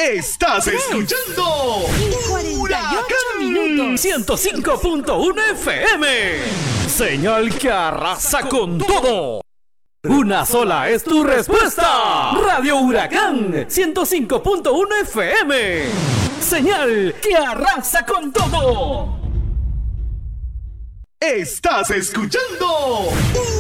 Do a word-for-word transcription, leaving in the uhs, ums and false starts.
Estás escuchando Huracán ciento cinco punto uno F M. Señal que arrasa con todo. Una sola es tu respuesta. Radio Huracán ciento cinco punto uno F M. Señal que arrasa con todo. Estás escuchando